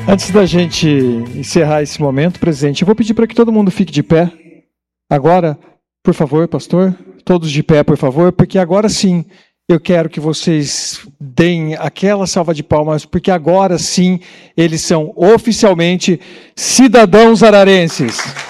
Antes da gente encerrar esse momento, presidente, eu vou pedir para que todo mundo fique de pé. Agora, por favor, pastor, todos de pé, por favor, porque agora sim eu quero que vocês deem aquela salva de palmas, porque agora sim eles são oficialmente cidadãos ararenses.